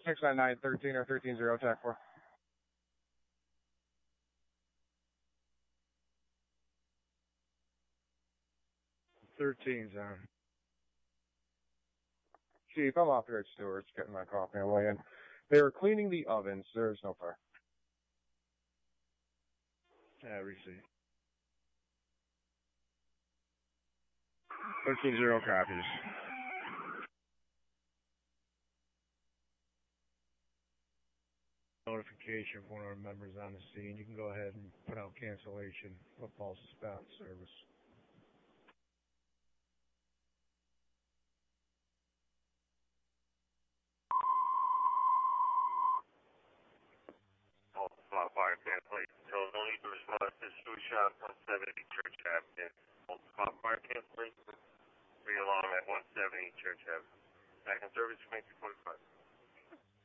699-13 or 13-0, attack 4. Thirteen's on. Chief, I'm off here at Stewart's getting my coffee on the way in. They were cleaning the ovens. There's no fire. Yeah, receipt. 13-0 copies. Notification of one of our members on the scene. You can go ahead and put out cancellation. Football suspended service. Fire cancellation. So no need to respond to Sioux Shop 170 Church Avenue. Fire cancellation. Bring along at 170 Church Avenue. Back in service 2245.